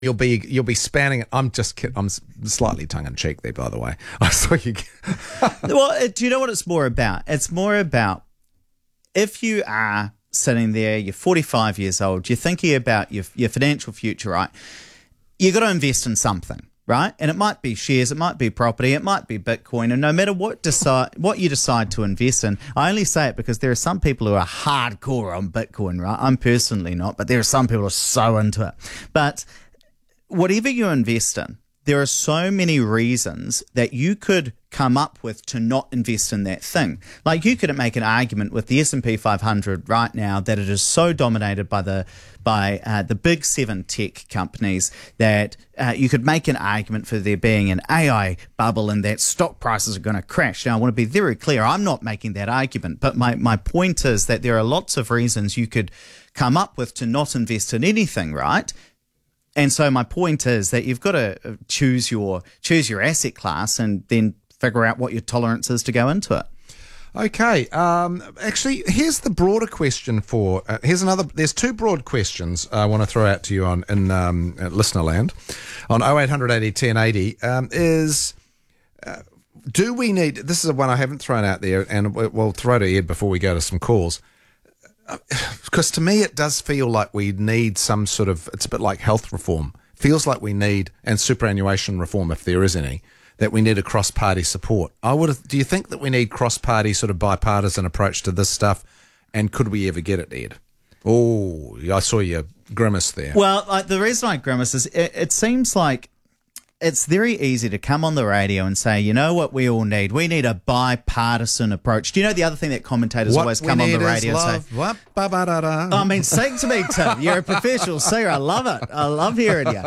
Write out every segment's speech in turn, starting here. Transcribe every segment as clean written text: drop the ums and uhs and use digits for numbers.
you'll be spanning it. I'm just kidding. I'm slightly tongue in cheek there, by the way. I saw you. Well, do you know what it's more about? It's more about if you are sitting there, you're 45 years old, you're thinking about your financial future, right? You've got to invest in something, right? And it might be shares, it might be property, it might be Bitcoin, and no matter what you decide to invest in, I only say it because there are some people who are hardcore on Bitcoin, right? I'm personally not, but there are some people who are so into it. But whatever you invest in, there are so many reasons that you could come up with to not invest in that thing. Like you could make an argument with the S&P 500 right now that it is so dominated by the big seven tech companies that you could make an argument for there being an AI bubble and that stock prices are going to crash. Now, I want to be very clear. I'm not making that argument, but my point is that there are lots of reasons you could come up with to not invest in anything, right? And so my point is that you've got to choose your asset class and then figure out what your tolerance is to go into it. Okay. Actually, here's the broader question for. There's two broad questions I want to throw out to you in listener land on 0800 80 1080. Do we need? This is one I haven't thrown out there, and we'll throw to Ed before we go to some calls. Because to me, it does feel like we need some sort of, it's a bit like health reform. Feels like we need, and superannuation reform, if there is any, that we need a cross-party support. Do you think that we need cross-party sort of bipartisan approach to this stuff? And could we ever get it, Ed? Oh, I saw you grimace there. Well, the reason I grimace is it seems like it's very easy to come on the radio and say, you know what we all need? We need a bipartisan approach. Do you know the other thing that commentators always come on the radio and say? What? I mean, sing to me, Tim. You're a professional singer. I love it. I love hearing you.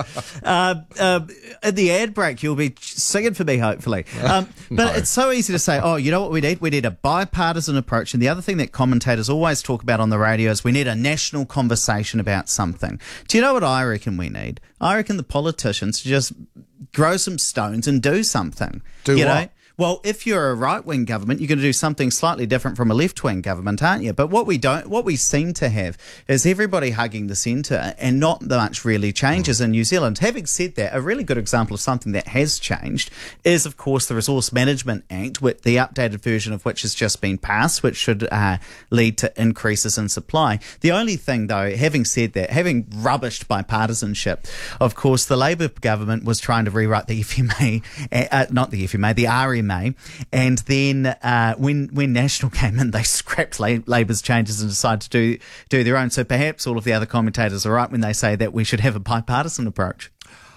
At the ad break, you'll be singing for me, hopefully. But No. It's so easy to say, oh, you know what we need? We need a bipartisan approach. And the other thing that commentators always talk about on the radio is we need a national conversation about something. Do you know what I reckon we need? I reckon the politicians just grow some stones and do something. Do you what? know? Well, if you're a right-wing government, you're going to do something slightly different from a left-wing government, aren't you? But what we seem to have is everybody hugging the centre and not much really changes in New Zealand. Having said that, a really good example of something that has changed is, of course, the Resource Management Act, with the updated version of which has just been passed, which should lead to increases in supply. The only thing, though, having said that, having rubbished bipartisanship, of course, the Labour government was trying to rewrite the FMA, not the FMA, the RMA, and then when National came in, they scrapped Labour's changes and decided to do their own. So perhaps all of the other commentators are right when they say that we should have a bipartisan approach.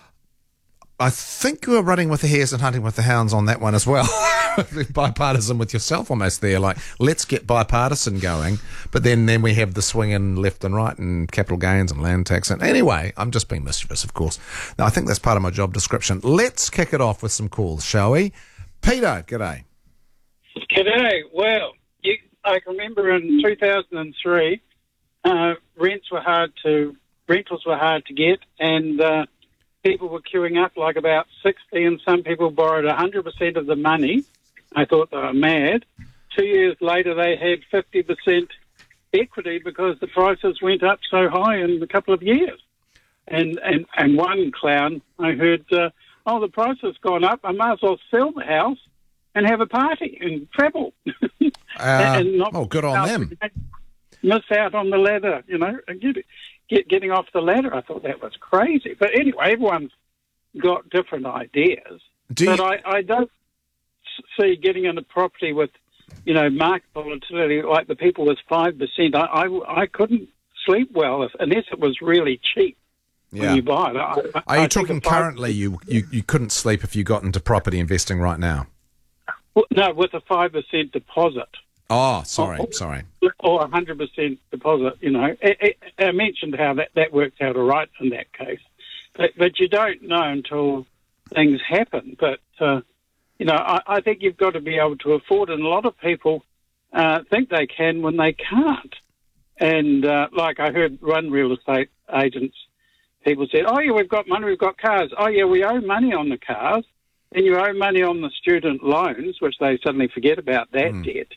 I think you were running with the hares and hunting with the hounds on that one as well. Bipartisan with yourself almost there. Like, let's get bipartisan going, but then we have the swinging left and right and capital gains and land tax. And anyway, I'm just being mischievous, of course. Now, I think that's part of my job description. Let's kick it off with some calls, shall we? Peter, g'day. G'day. Well, I can remember in 2003, rentals were hard to get, and people were queuing up like about 60, and some people borrowed 100% of the money. I thought they were mad. 2 years later, they had 50% equity because the prices went up so high in a couple of years. And one clown, I heard, the price has gone up. I might as well sell the house and have a party and travel. And not good on them. Miss out on the ladder, and getting off the ladder. I thought that was crazy. But anyway, everyone's got different ideas. I don't see getting into property with, market volatility like the people with 5%. I couldn't sleep well unless it was really cheap. Yeah. When you buy it. Are you talking currently you couldn't sleep if you got into property investing right now? Well, no, with a 5% deposit. Oh, sorry. Or 100% deposit, I mentioned how that works out all right in that case. But you don't know until things happen. But, I think you've got to be able to afford it. And a lot of people think they can when they can't. And like I heard one real estate agents, people said, oh, yeah, we've got money, we've got cars. Oh, yeah, we owe money on the cars. And you owe money on the student loans, which they suddenly forget about that debt.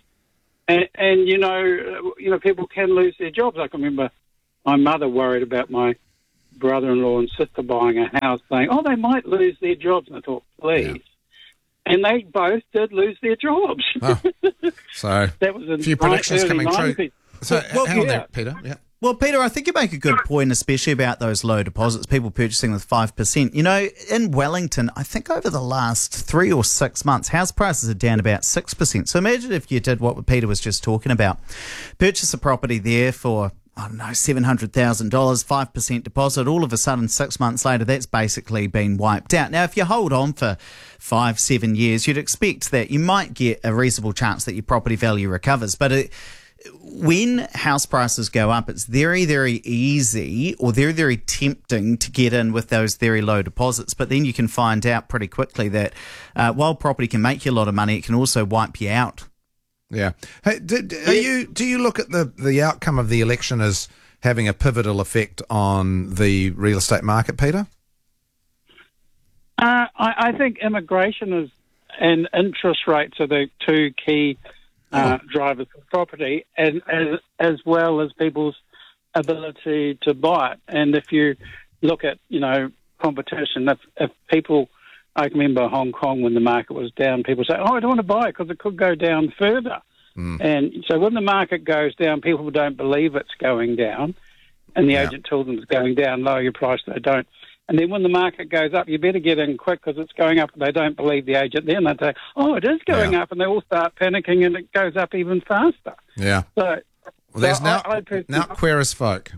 And people can lose their jobs. I can remember my mother worried about my brother-in-law and sister buying a house saying, oh, they might lose their jobs. And I thought, please. Yeah. And they both did lose their jobs. Oh. So that was a few predictions coming 90s. true. So hang on there, Peter. Yeah. Well, Peter, I think you make a good point, especially about those low deposits, people purchasing with 5%. You know, in Wellington, I think over the last 3 or 6 months, house prices are down about 6%. So imagine if you did what Peter was just talking about. Purchase a property there for, I don't know, $700,000, 5% deposit. All of a sudden, 6 months later, that's basically been wiped out. Now, if you hold on for 5-7 years, you'd expect that you might get a reasonable chance that your property value recovers. But when house prices go up, it's very, very easy or very, very tempting to get in with those very low deposits. But then you can find out pretty quickly that while property can make you a lot of money, it can also wipe you out. Yeah. Hey, do you look at the outcome of the election as having a pivotal effect on the real estate market, Peter? I think immigration and interest rates are the two key drivers of property, and as well as people's ability to buy it. And if you look at, competition, if people, I remember Hong Kong when the market was down, people say, oh, I don't want to buy it because it could go down further. And so when the market goes down, people don't believe it's going down, and the agent tells them it's going down, lower your price, they don't. And then when the market goes up, you better get in quick because it's going up, and they don't believe the agent. Then they say, oh, it is going up, and they all start panicking, and it goes up even faster. Yeah. So, there's now queer as folk.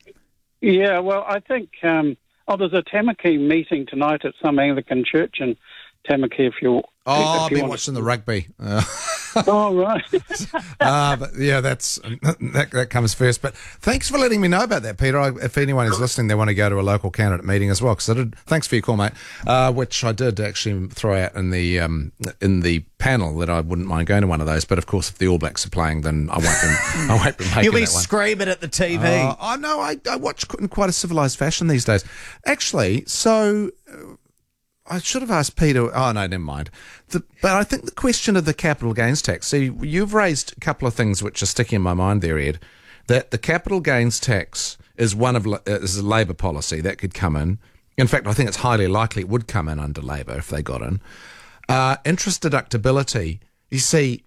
Yeah, well, I think there's a Tamaki meeting tonight at some Anglican church in Tamaki if you... Oh, I've been watching the rugby. Oh, right. But yeah, that comes first. But thanks for letting me know about that, Peter. If anyone is listening, they want to go to a local candidate meeting as well. Thanks for your call, mate. Which I did actually throw out in the panel that I wouldn't mind going to one of those. But of course, if the All Blacks are playing, then I won't be making You'll be that one. screaming at the TV. I know. I watch in quite a civilised fashion these days. Actually, so. I should have asked Peter. Oh, no, never mind. But I think the question of the capital gains tax. See, you've raised a couple of things which are sticking in my mind there, Ed. That the capital gains tax is is a Labor policy that could come in. In fact, I think it's highly likely it would come in under Labor if they got in. Interest deductibility. You see,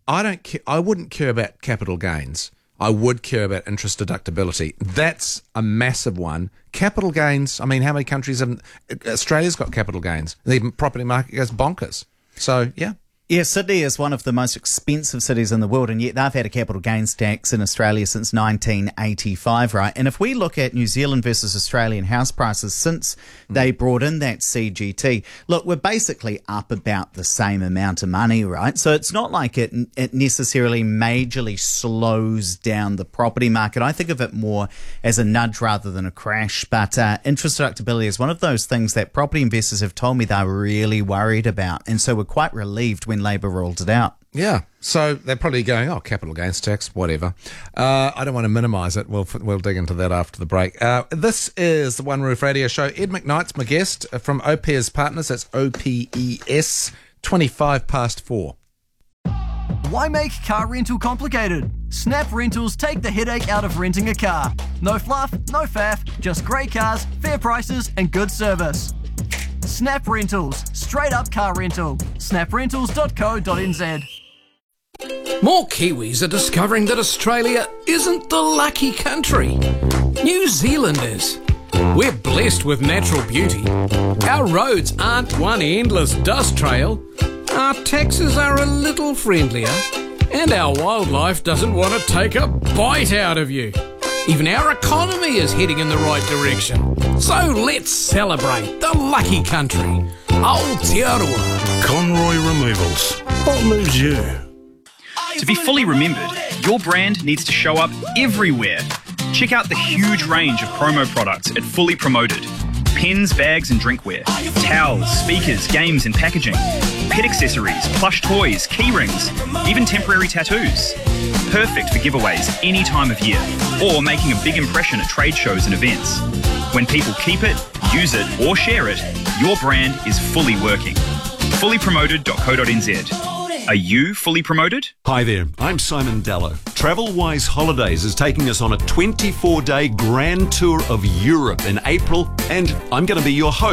I wouldn't care about capital gains. I would care about interest deductibility. That's a massive one. Capital gains, I mean, how many countries have... Australia's got capital gains. The property market goes bonkers. So, yeah. Yeah, Sydney is one of the most expensive cities in the world, and yet they've had a capital gains tax in Australia since 1985, right? And if we look at New Zealand versus Australian house prices since they brought in that CGT, look, we're basically up about the same amount of money, right? So it's not like it necessarily majorly slows down the property market. I think of it more as a nudge rather than a crash, but interest deductibility is one of those things that property investors have told me they're really worried about, and so we're quite relieved when Labor rolled it out. Yeah, so they're probably going, oh, capital gains tax, whatever. I don't want to minimise it. We'll dig into that after the break. This is the One Roof Radio Show. Ed McKnight's my guest from OPES Partners. That's OPES, 4:25. Why make car rental complicated? Snap Rentals take the headache out of renting a car. No fluff, no faff, just great cars, fair prices and good service. Snap Rentals, straight up car rental. snaprentals.co.nz. More Kiwis are discovering that Australia isn't the lucky country. New Zealand is. We're blessed with natural beauty. Our roads aren't one endless dust trail. Our taxes are a little friendlier. And our wildlife doesn't want to take a bite out of you. Even our economy is heading in the right direction. So let's celebrate the lucky country. Aotearoa. Conroy Removals. What moves you? To be fully remembered, your brand needs to show up everywhere. Check out the huge range of promo products at Fully Promoted. Pens, bags and drinkware, towels, speakers, games and packaging, pet accessories, plush toys, key rings, even temporary tattoos. Perfect for giveaways any time of year, or making a big impression at trade shows and events. When people keep it, use it or share it, your brand is fully working. Fullypromoted.co.nz. Are you fully promoted? Hi there, I'm Simon Dello, TravelWise Holidays is taking us on a 24-day grand tour of Europe in April, and I'm going to be your host.